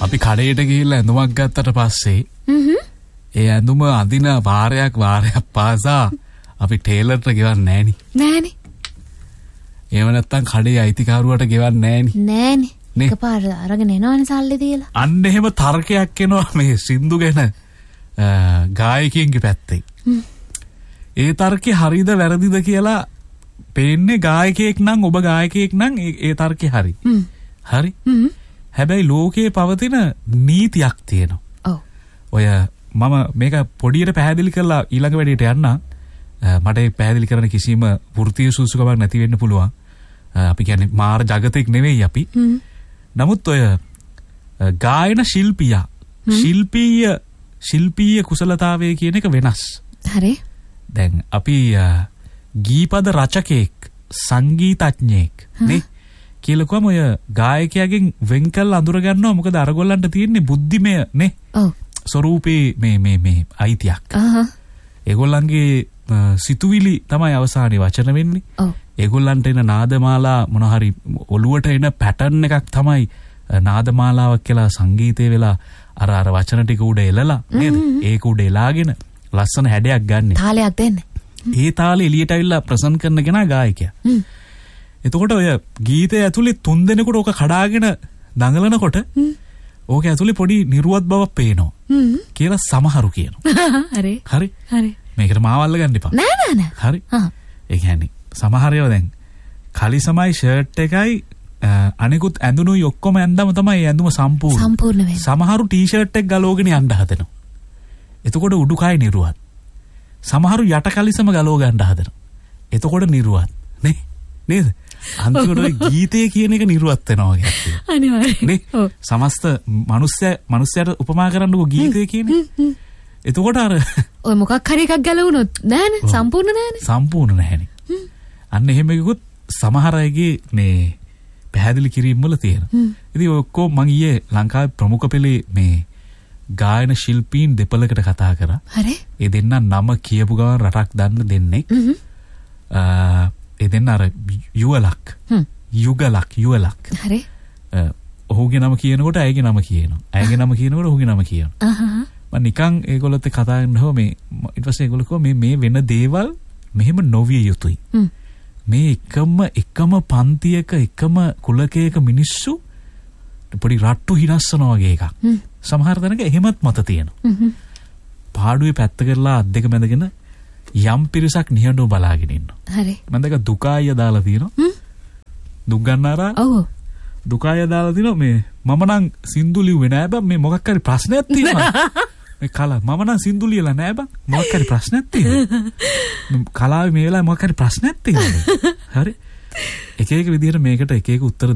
අපි කඩේට ගිහිල්ලා ඇඳුමක් ගත්තට පස්සේ ඒ ඇඳුම අදින වාරයක් පාසා අපි ටේලර්ට ගෙවන්නේ නෑනේ. එහෙම නැත්තම් කඩේ අයිතිකාරුවට ගෙවන්නේ නෑනේ. එකපාර අරගෙන එනවනේ සල්ලි දීලා. අන්න එහෙම තර්කයක් එනවා මේ සින්දු ගැන ගායකයන්ගේ පැත්තේ. ඒ තර්කේ හරිද වැරදිද කියලා පේන්නේ ගායකයෙක් නම් ඔබ ගායකයෙක් නම් ඒ තර්කේ හරි. හරි. හැබැයි ලෝකයේ පවතින නීතියක් තියෙනවා. ඔව්. ඔය මම මේක පොඩියට පැහැදිලි කරලා ඊළඟ වැඩේට යන්න. මට ඒ පැහැදිලි කරන්න කිසිම වෘත්තීය සුසුකමක් නැති වෙන්න පුළුවන්. අපි කියන්නේ මාර జగතෙක් නෙවෙයි අපි. නමුත් ඔය ගායන ශිල්පීය කුසලතාවය කියන එක වෙනස්. හරි. දැන් අපි ගීපද රචකයෙක් සංගීතඥයෙක් නේ කියලා කොහම ඔය ගායකයාගෙන් වෙන් කරලා අඳුර ගන්නවා. මොකද අරගොල්ලන්ට තියෙන්නේ බුද්ධිමය නේ. ඔව්. ස්වරූපේ මේ අයිතියක්. ඒගොල්ලන්ගේ සිතුවිලි තමයි අවසානයේ වචන වෙන්නේ. ඔව්. ඒගොල්ලන්ට එන නාදමාලා මොන හරි ඔළුවට එන පැටර්න් එකක් තමයි නාදමාලාවක් කියලා සංගීතේ වෙලා අර වචන ටික උඩ එලලා නේද? ඒක උඩ එලාගෙන ලස්සන හැඩයක් ගන්න. තාලයක් දෙන්න. ඒ තාලේ එළියට අවිල්ලා ප්‍රසන්ට් කරන කෙනා ගායකයා. එතකොට ඔය ගීතය ඇතුලේ 3 දෙනෙකුට ඕක කඩාගෙන දඟලනකොට ඕක ඇතුලේ පොඩි නිර්වත් බවක් පේනවා. කියලා සමහරු කියනවා. හරි. හරි. හරි. මේකට මාවල්ල ගන්න එපා. නෑ. හරි. ඒ කියන්නේ සමහර ඒවා දැන් කලිසමයි ෂර්ට් එකයි අනිකුත් ඇඳුනුයි ඔක්කොම ඇඳම තමයි ඇඳුම සම්පූර්ණ වෙන්නේ. සමහරු ටී-ෂර්ට් එක ගලවගෙන යන්න හදනවා. එතකොට උඩුකය නිරුවත්. සමහරු යට කලිසම ගලව ගන්න හදනවා. එතකොට නිරුවත්. නේද? අන්තිමට ගීතය කියන එක නිරුවත් වෙනවා කියන්නේ. අනිවාර්යයෙන්. නේ? සමස්ත මනුස්සයාට උපමා කරන්නකො ගීතය කියන්නේ. එතකොට අර ඔය මොකක් හරි එකක් ගලවුනොත් නෑනේ සම්පූර්ණ නෑනේ. සම්පූර්ණ නැහැනේ. අන්න එහෙම එකකුත් සමහර අයගේ මේ පැහැදිලි කිරීම වල තියෙනවා. ඉතින් ඔය ඔක්කොම මම ඊයේ ලංකාවේ ප්‍රමුඛ පෙළේ මේ ගායන ශිල්පීන් දෙපළකට කතා කරා. හරි. ඒ දෙන්න නම කියපු ගමන් රටක් දන්න දෙන්නේ. ඒ දෙන්න අර යුගලක්. හරි. ඔහුගේ නම කියනකොට ඇයගේ නම කියනවා. ඇයගේ නම කියනකොට ඔහුගේ නම කියනවා. මම නිකන් ඒගොල්ලොත් කතා කරනවා මේ ඊට පස්සේ ඒගොල්ලෝ කිව්වා මේ වෙන දේවල් මෙහෙම නොවිය යුතුයි. මේ එකම පන්තියක එකම කුලකයක මිනිස්සු පොඩි රට්ටු හිනස්සනවා වගේ එකක්. සමහර තැනක එහෙමත් මත තියෙනවා. පාඩුවේ පැත්ත කරලා අත් දෙක මැදගෙන යම් පිරිසක් නිහඬව බලාගෙන ඉන්නවා. හරි. මම දැක දුකාය දාලා තියෙනවා. දුක් ගන්නාරා. ඔව්. දුකාය දාලා තියෙනවා මේ මම නම් සින්දු ලිව්වේ නෑ බං මේ මොකක් හරි ප්‍රශ්නයක් තියෙනවා. මේ කලාව මම නම් සින්දු ලියලා නෑ බං මොකක් හරි ප්‍රශ්නයක් තියෙනවා. කලාවේ මේ වෙලාවේ මොකක් හරි ප්‍රශ්නයක් තියෙනවා. හරි. එක එක විදිහට මේකට එක එක උත්තර